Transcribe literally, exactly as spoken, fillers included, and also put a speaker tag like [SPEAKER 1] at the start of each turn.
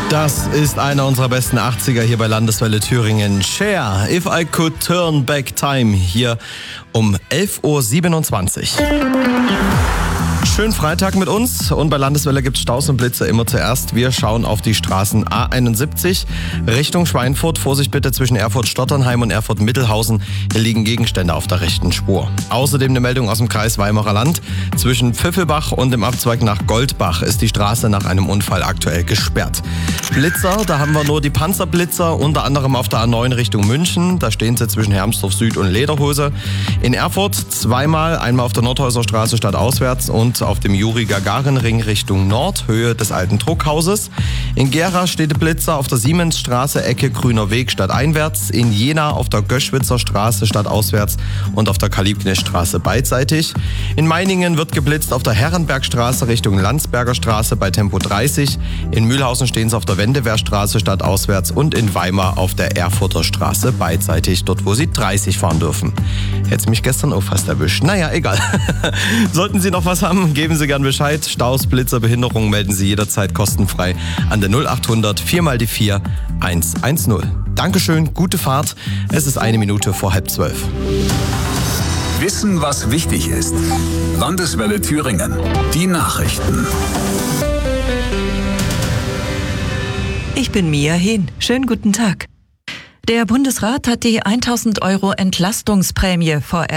[SPEAKER 1] Das ist einer unserer besten achtziger hier bei Landeswelle Thüringen. Cher, If I Could Turn Back Time, hier um elf Uhr siebenundzwanzig. Schönen Freitag mit uns und bei Landeswelle gibt's Staus und Blitze immer zuerst. Wir schauen auf die Straßen A einundsiebzig Richtung Schweinfurt. Vorsicht bitte zwischen Erfurt-Stotternheim und Erfurt-Mittelhausen. Hier liegen Gegenstände auf der rechten Spur. Außerdem eine Meldung aus dem Kreis Weimarer Land. Zwischen Pfiffelbach und dem Abzweig nach Goldbach ist die Straße nach einem Unfall aktuell gesperrt. Blitzer, da haben wir nur die Panzerblitzer, unter anderem auf der A neun Richtung München. Da stehen sie zwischen Hermsdorf Süd und Lederhose. In Erfurt zweimal, einmal auf der Nordhäuser Straße stadtauswärts und auf dem Juri-Gagarin-Ring Richtung Nord, Höhe des alten Druckhauses. In Gera steht der Blitzer auf der Siemensstraße, Ecke Grüner Weg stadteinwärts. In Jena auf der Göschwitzer Straße stadtauswärts und auf der Kalibknechtstraße beidseitig. In Meiningen wird geblitzt auf der Herrenbergstraße Richtung Landsberger Straße bei Tempo dreißig. In Mühlhausen stehen sie auf der Wendewehrstraße stadtauswärts und in Weimar auf der Erfurter Straße beidseitig, dort wo sie dreißig fahren dürfen. Hätte mich gestern auch fast erwischt. Naja, egal. Sollten Sie noch was haben, geben Sie gern Bescheid. Staus, Blitzer, Behinderungen melden Sie jederzeit kostenfrei an der null achthundert vier mal die vier hundertzehn. Dankeschön, gute Fahrt. Es ist eine Minute vor halb zwölf.
[SPEAKER 2] Wissen, was wichtig ist. Landeswelle Thüringen. Die Nachrichten.
[SPEAKER 3] Ich bin Mia Hehn. Schönen guten Tag. Der Bundesrat hat die tausend Euro Entlastungsprämie vorerst